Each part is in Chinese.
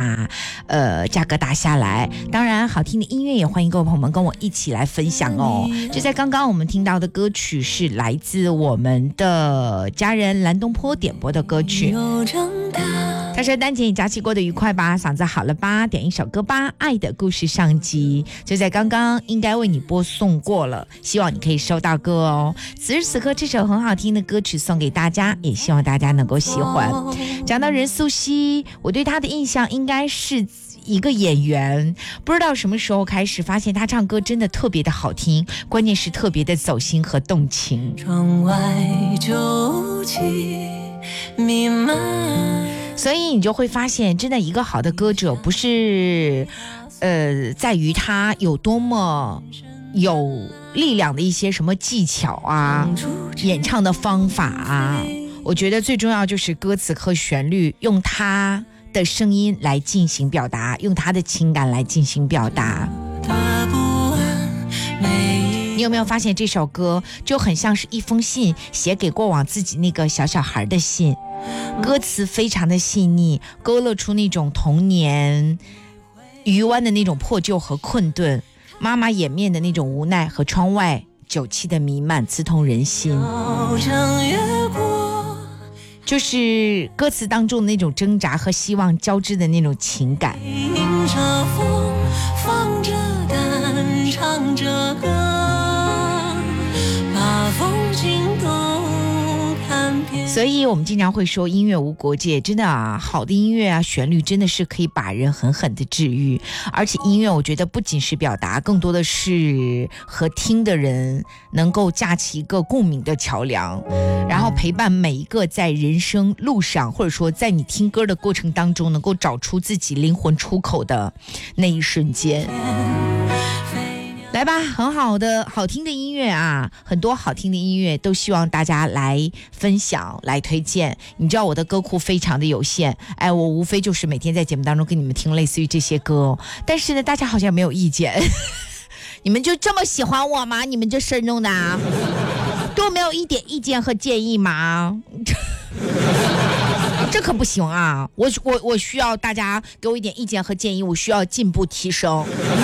把价格打下来。当然好听的音乐也欢迎各位朋友们跟我一起来分享哦。就在刚刚我们听到的歌曲是来自我们的家人蓝东坡点播的歌曲，他说丹姐你假期过得愉快吧，嗓子好了吧，点一首歌吧，爱的故事上集就在刚刚应该为你播送过了，希望你可以收到歌哦。此时此刻这首很好听的歌曲送给大家，也希望大家能够喜欢。讲到任素汐，我对她的印象应该是一个演员，不知道什么时候开始发现她唱歌真的特别的好听，关键是特别的走心和动情。 窗外酒气弥漫， 所以你就会发现真的一个好的歌者不是在于他有多么有力量的一些什么技巧啊，演唱的方法啊，我觉得最重要就是歌词和旋律，用他的声音来进行表达，用他的情感来进行表达。你有没有发现这首歌就很像是一封信，写给过往自己那个小小孩的信，歌词非常的细腻，勾勒出那种童年鱼湾的那种破旧和困顿，妈妈掩面的那种无奈和窗外酒气的弥漫，刺痛人心。就是歌词当中的那种挣扎和希望交织的那种情感。 迎着风，放着胆，唱着歌，把风景都看遍。 所以我们经常会说音乐无国界，真的啊，好的音乐啊，旋律真的是可以把人狠狠的治愈。而且音乐我觉得不仅是表达，更多的是和听的人能够架起一个共鸣的桥梁，然后陪伴每一个在人生路上，或者说在你听歌的过程当中能够找出自己灵魂出口的那一瞬间。来吧，很好的好听的音乐啊，很多好听的音乐都希望大家来分享来推荐。你知道我的歌库非常的有限，我无非就是每天在节目当中跟你们听类似于这些歌，但是呢大家好像没有意见你们就这么喜欢我吗？你们这事弄的啊，都没有一点意见和建议吗？这可不行啊，我需要大家给我一点意见和建议，我需要进步提升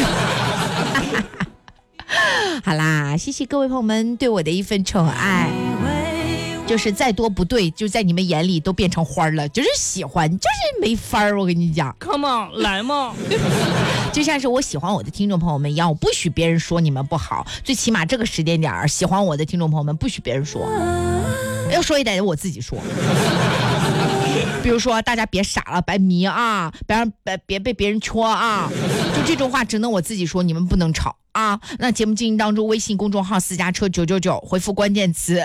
好啦，谢谢各位朋友们对我的一份宠爱，就是再多不对就在你们眼里都变成花了，就是喜欢就是没法儿，我跟你讲 Come on 来嘛就像是我喜欢我的听众朋友们一样，我不许别人说你们不好，最起码这个时间点喜欢我的听众朋友们不许别人说，要说一点我自己说比如说大家别傻了白迷啊，别被别人戳啊，就这种话只能我自己说，你们不能吵啊。那节目进行当中微信公众号私家车999回复关键词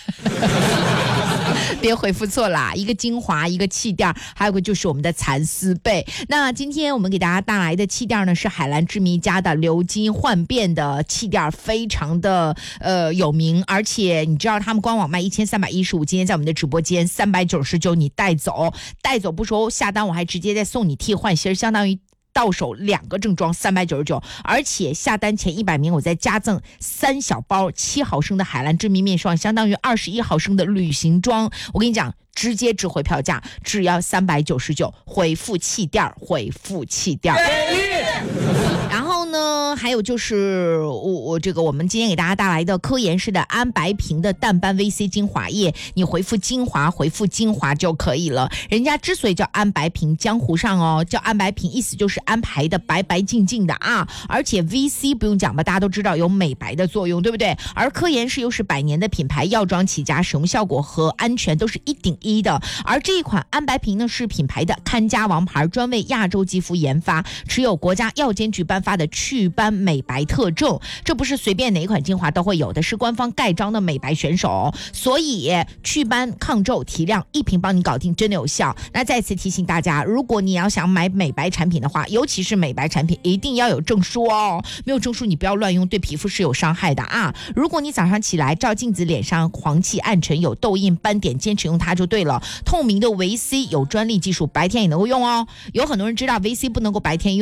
别回复错啦，一个精华一个气垫，还有个就是我们的蚕丝被。那今天我们给大家带来的气垫呢是海蓝之谜家的流金幻变的气垫，非常的有名，而且你知道他们官网卖1315，今天在我们的直播间399你带走不收，下单我还直接再送你替换芯，相当于到手2个正装399，而且下单前100名我再加赠3小包7毫升的海蓝之谜面霜，相当于21毫升的旅行装。我跟你讲，直接值回票价，只要399，回复气垫，回复气垫。然后呢，还有就是我们今天给大家带来的科颜氏的安白瓶的淡斑 VC 精华液，你回复精华就可以了。人家之所以叫安白瓶，江湖上叫安白瓶，意思就是安排的白白净净的啊。而且 VC 不用讲吧，大家都知道有美白的作用，对不对？而科颜氏又是100年的品牌，药妆起家，使用效果和安全都是1顶1的。而这一款安白瓶呢是品牌的看家王牌，专为亚洲肌肤研发，持有国家药监局颁发的祛斑美白特证，这不是随便哪一款精华都会有的，是官方盖章的美白选手，所以祛斑抗皱提亮一瓶帮你搞定，真的有效。那再次提醒大家，如果你要想买美白产品的话，尤其是美白产品一定要有证书哦，没有证书你不要乱用，对皮肤是有伤害的啊。如果你早上起来照镜子脸上黄气暗沉有痘印斑点，坚持用它就对了。透明的维 C 有专利技术，白天也能够用哦。有很多人知道维 C 不能够白天用，维 C 不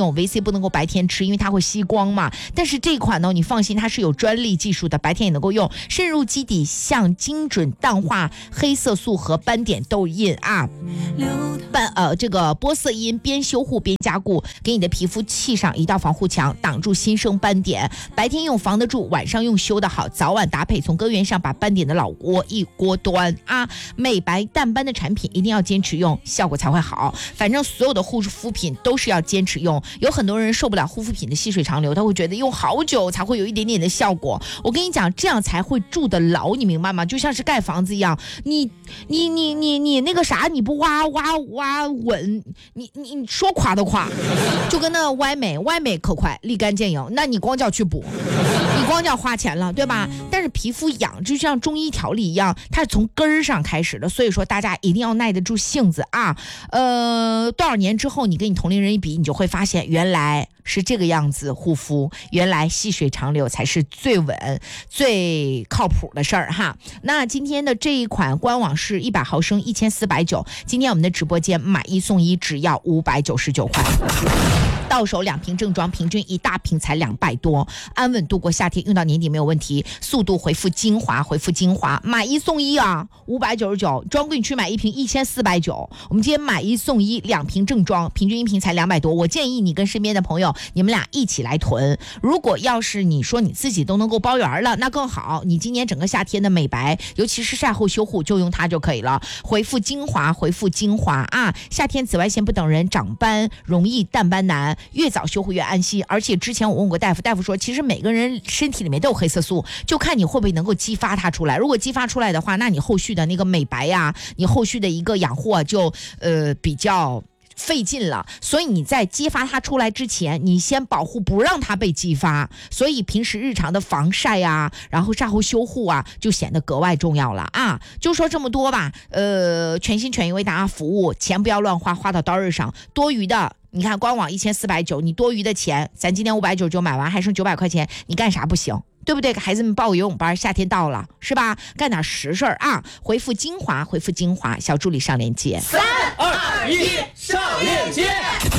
不能够白天吃，因为它会吸光嘛。但是这款呢，你放心，它是有专利技术的，白天也能够用，渗入基底，向精准淡化黑色素和斑点痘印啊。这个玻色因边修护边加固，给你的皮肤砌上一道防护墙，挡住新生斑点。白天用防得住，晚上用修得好，早晚搭配，从根源上把斑点的老窝一锅端啊！美白淡斑的产品一定要坚持用，效果才会好。反正所有的护肤品都是要坚持用，有很多人受不了护肤品的细水长流，他会觉得用好久才会有一点点的效果。我跟你讲，这样才会住得牢，你明白吗？就像是盖房子一样，你那个啥，你不挖稳，你说垮都垮，就跟那歪美可快，立竿见影，那你光叫去补，你光叫花钱了，对吧？但是皮肤养就像中医调理一样，它是从根儿上开始的，所以说大家一定要耐得住性子啊。多少年之后，你跟你同龄人一比，你就会发现原来是这个样子护肤，原来细水长流才是最稳最靠谱的事儿哈。那今天的这一款官网是100毫升1490，今天我们的直播间买1送1，只要599块。到手2瓶正装，平均一大瓶才200多，安稳度过夏天，用到年底没有问题。速度回复精华，买1送1啊，599，专柜你去买1瓶1490。我们今天买1送1，2瓶正装，平均1瓶才200多。我建议你跟身边的朋友，你们俩一起来囤。如果要是你说你自己都能够包圆了，那更好。你今年整个夏天的美白，尤其是晒后修护，就用它就可以了。回复精华啊！夏天紫外线不等人，长斑容易，淡斑难。越早修护越安心，而且之前我问过大夫说，其实每个人身体里面都有黑色素，就看你会不会能够激发它出来。如果激发出来的话，那你后续的那个美白呀，你后续的一个养护就比较费劲了。所以你在激发它出来之前，你先保护不让它被激发。所以平时日常的防晒啊，然后晒后修护啊，就显得格外重要了啊。就说这么多吧，全心全意为大家服务，钱不要乱花，花到刀刃上。多余的你看官网1490，你多余的钱，咱今天599买完还剩900块钱，你干啥不行？对不对？给孩子们报个游泳班，夏天到了是吧？干点实事啊！回复精华，小助理上链接。 3、2、1，上链接。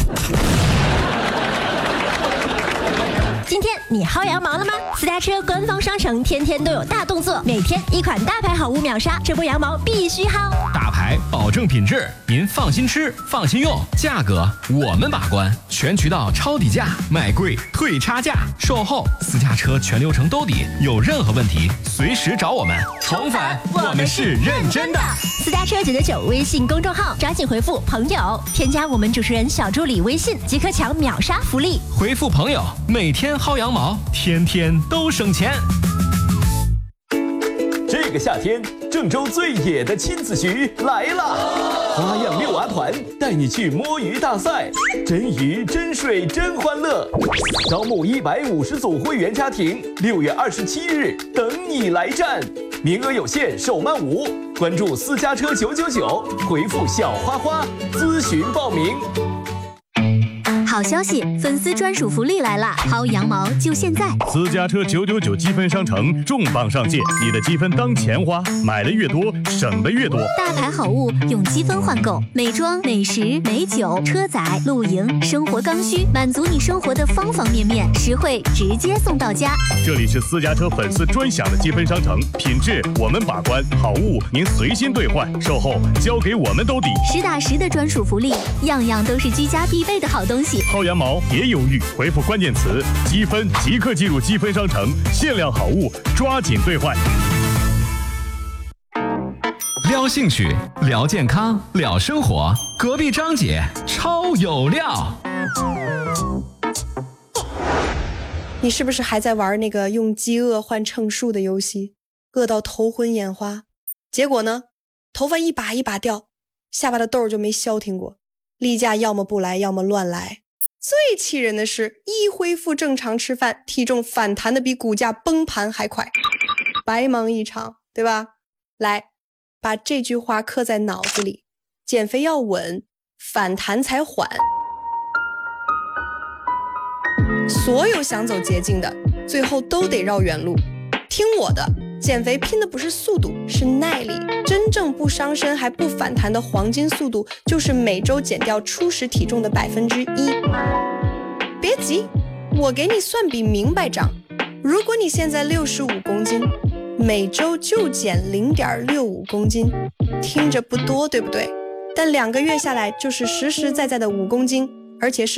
今天你薅羊毛了吗？私家车官方商城天天都有大动作，每天一款大牌好物秒杀，这波羊毛必须薅。 大牌保证品质，您放心吃，放心用，价格我们把关，全渠道抄底价，买贵退差价，售后私家车全流程兜底，有任何问题随时找我们。重返，我们是认真的。 私家车999微信公众号，抓紧回复朋友，添加我们主持人小助理微信，即可抢秒杀福利。 回复朋友，每天薅羊毛，天天都省钱。 这个夏天，郑州最野的亲子局来了！花样遛娃团带你去摸鱼大赛，真鱼真水真欢乐。招募150组会员家庭，6月27日等你来战，名额有限，手慢无。关注私家车999，回复小花花咨询报名。 好消息，粉丝专属福利来了！薅羊毛就现在！ 私家车999积分商城重磅上线，你的积分当钱花，买的越多，省的越多。 大牌好物用积分换购，美妆、美食、美酒、车载、露营、生活刚需，满足你生活的方方面面，实惠直接送到家。 这里是私家车粉丝专享的积分商城，品质我们把关，好物您随心兑换，售后交给我们兜底， 实打实的专属福利，样样都是居家必备的好东西。 薅羊毛别犹豫，回复关键词积分即刻进入积分商城，限量好物抓紧兑换。 聊兴趣，聊健康，聊生活，隔壁张姐超有料。 你是不是还在玩那个用饥饿换称数的游戏，饿到头昏眼花？结果呢，头发一把一把掉，下巴的痘就没消停过，例假要么不来，要么乱来。最气人的是，一恢复正常吃饭，体重反弹的比股价崩盘还快，白忙一场，对吧？来，把这句话刻在脑子里，减肥要稳，反弹才缓。所有想走捷径的，最后都得绕远路。听我的，减肥拼的不是速度，是耐力。真正不伤身还不反弹的黄金速度，就是每周减掉初始体重的1%。 别急，我给你算笔明白账。如果你现在65公斤，每周就减0.65公斤，听着不多，对不对？但2个月下来就是实实在在的5公斤，而且是